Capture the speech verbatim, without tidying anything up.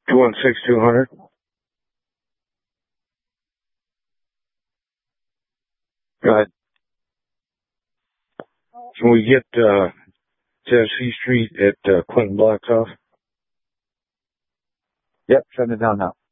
two one six, two hundred. Go ahead. Can we get uh, Tennessee Street at uh, Clinton Blacktop? Yep, shutting it down now.